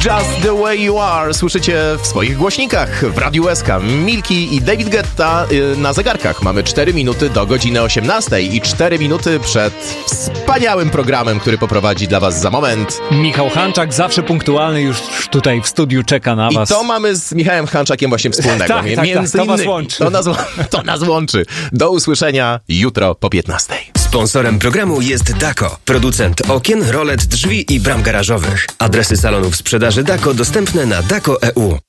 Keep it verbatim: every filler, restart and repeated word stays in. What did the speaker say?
Just the way you are słyszycie w swoich głośnikach w Radiu S K. Milki i David Guetta yy, na zegarkach. Mamy cztery minuty do godziny osiemnastej i cztery minuty przed wspaniałym programem, który poprowadzi dla was za moment Michał Hanczak, zawsze punktualny, już tutaj w studiu czeka na was. I to mamy z Michałem Hanczakiem właśnie wspólnego. tak, tak, Między tak, to innymi, was łączy. To nas, to nas łączy. Do usłyszenia jutro po piętnastej. Sponsorem programu jest Dako, producent okien, rolet, drzwi i bram garażowych. Adresy salonów sprzedaży Dako dostępne na dako kropka e u.